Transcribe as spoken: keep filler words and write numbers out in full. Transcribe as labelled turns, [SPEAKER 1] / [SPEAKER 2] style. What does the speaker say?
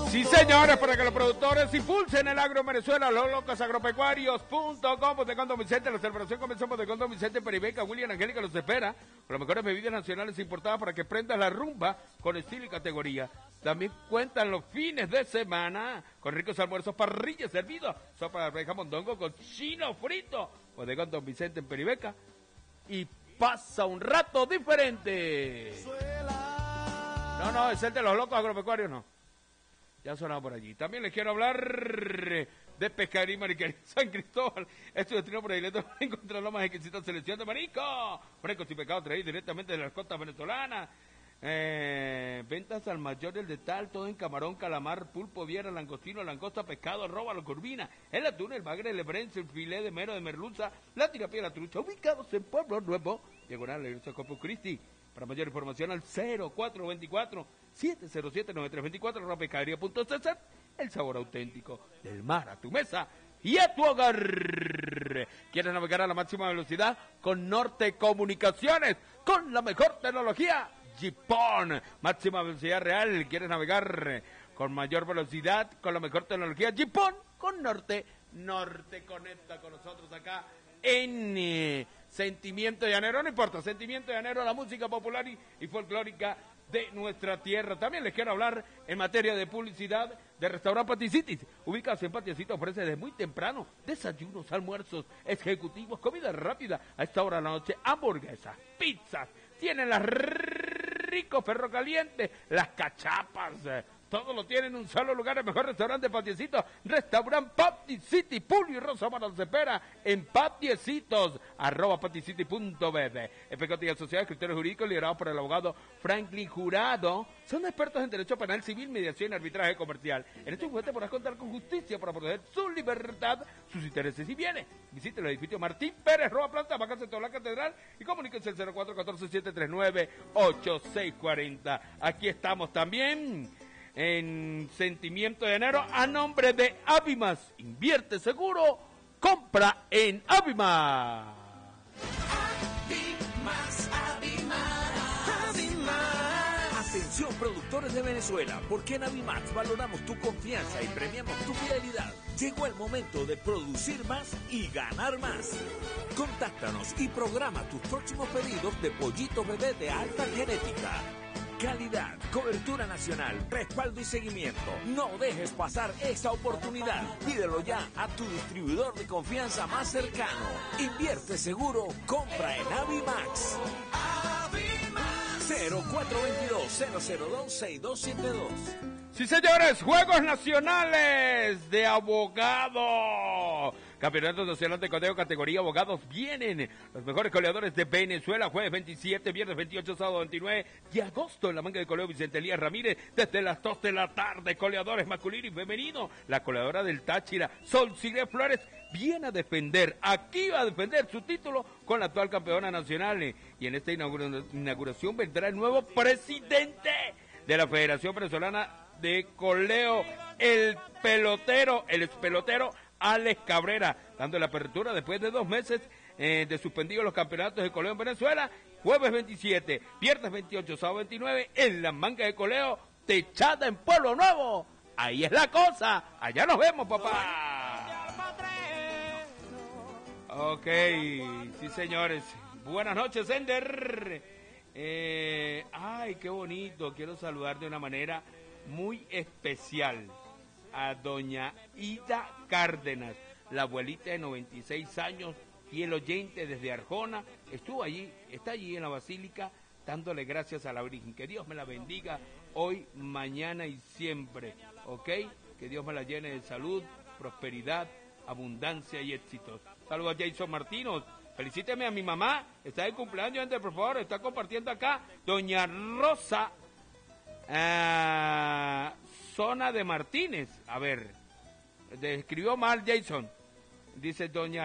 [SPEAKER 1] Sí, señores, para que los productores impulsen el agro en Venezuela, los locos agropecuarios punto com, Bodegón Don Vicente, la celebración comenzó en Bodegón Don Vicente, Peribeca, William Angélica los espera, con las mejores bebidas nacionales importadas para que prendas la rumba con estilo y categoría. También cuentan los fines de semana con ricos almuerzos, parrillas servidos, sopa de arveja, mondongo, cochino frito. Bodegón Don Vicente en Peribeca, y pasa un rato diferente. No, no, es el de los locos agropecuarios, no. Ya ha sonado por allí. También les quiero hablar de Pescadería y Mariquería San Cristóbal. Es su destino predilecto para encontrar la más exquisita selección de marisco. Frescos y pescados traídos directamente de las costas venezolanas. Eh, ventas al mayor del detal, todo en camarón, calamar, pulpo, viera, langostino, langosta, pescado, róbalo, curvina, el atún, el bagre, el lebrense, el filé de mero, de merluza, la tilapia y la trucha, ubicados en Pueblo Nuevo, diagonal de Corpus Christi. Para mayor información al cero cuatro dos cuatro, siete cero siete, nueve tres dos cuatro, arroba pescadería punto cc, el sabor auténtico del mar a tu mesa y a tu hogar. ¿Quieres navegar a la máxima velocidad? Con Norte Comunicaciones, con la mejor tecnología, Jipón, máxima velocidad real. ¿Quieres navegar con mayor velocidad, con la mejor tecnología? Jipón, con Norte. Norte conecta con nosotros acá en eh, Sentimiento Llanero, no importa, Sentimiento Llanero, la música popular y, y folclórica de nuestra tierra. También les quiero hablar en materia de publicidad de Restaurante Paticitis, ubicados en Patiacito, ofrece desde muy temprano desayunos, almuerzos, ejecutivos, comida rápida, a esta hora de la noche, hamburguesas, pizzas, tienen las ricos perro caliente, las cachapas, eh, todo lo tienen en un solo lugar, el mejor restaurante de Patiecitos, Restaurant Paticity, Pulio y Rosa Manos de Espera en Patiecitos, arroba paticity punto b b. El P K T y Asociados, criterios jurídicos liderados por el abogado Franklin Jurado, son expertos en derecho penal civil, mediación y arbitraje comercial. En este momento podrás contar con justicia para proteger su libertad, sus intereses y bienes. Visite el edificio Martín Pérez, Roa Planta, Vacancia de la Catedral y comuníquense al cero cuatro uno cuatro, siete tres nueve, ocho seis cuatro cero. Aquí estamos también en Sentimiento de Enero a nombre de Avimas. Invierte seguro, compra en Avimas.
[SPEAKER 2] Avimas, Avimas, Avimas. Atención productores de Venezuela, porque en Avimax valoramos tu confianza y premiamos tu fidelidad. Llegó el momento de producir más y ganar más. Contáctanos y programa tus próximos pedidos de pollitos bebé de alta genética. Calidad, cobertura nacional, respaldo y seguimiento. No dejes pasar esta oportunidad. Pídelo ya a tu distribuidor de confianza más cercano. Invierte seguro, compra en Avimax. Avimax. cero cuatro dos dos, cero cero dos, seis dos siete dos.
[SPEAKER 1] Sí, señores, Juegos Nacionales de Abogado. Campeonato Nacional de Codeo, categoría abogados. Vienen los mejores coleadores de Venezuela. Jueves veintisiete, viernes veintiocho, sábado veintinueve de agosto en la manga de coleo Vicente Elías Ramírez. Desde las dos de la tarde, coleadores masculino y femenino. La coleadora del Táchira, Sol Silvia Flores, viene a defender, aquí va a defender su título con la actual campeona nacional. Y en esta inaugura- inauguración vendrá el nuevo presidente de la Federación Venezolana de Coleo, el pelotero, el expelotero Alex Cabrera, dando la apertura después de dos meses eh, de suspendidos los campeonatos de coleo en Venezuela. Jueves veintisiete, viernes veintiocho, sábado veintinueve, en la manga de coleo, techada en Pueblo Nuevo. Ahí es la cosa, allá nos vemos, papá. Ok, sí, señores, buenas noches, Ender. Eh, ay, qué bonito, quiero saludar de una manera muy especial a doña Ida Cárdenas, la abuelita de noventa y seis años, fiel oyente desde Arjona. Estuvo allí, está allí en la basílica dándole gracias a la Virgen. Que Dios me la bendiga hoy, mañana y siempre, ¿ok? Que Dios me la llene de salud, prosperidad, abundancia y éxitos. Saludos a Jason Martínez. Felicíteme a mi mamá, está de cumpleaños, gente, por favor, está compartiendo acá doña Rosa Uh, Zona de Martínez. A ver, escribió mal Jason. Dice doña